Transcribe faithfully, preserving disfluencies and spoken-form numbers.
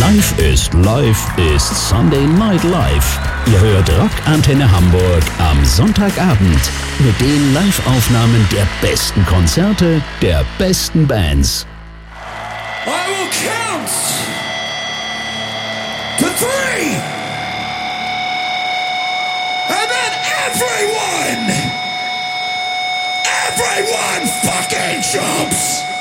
Live ist Live ist Sunday Night Live. Ihr hört Rockantenne Hamburg am Sonntagabend mit den Live-Aufnahmen der besten Konzerte der besten Bands. I will count to three, and then everyone, everyone fucking jumps.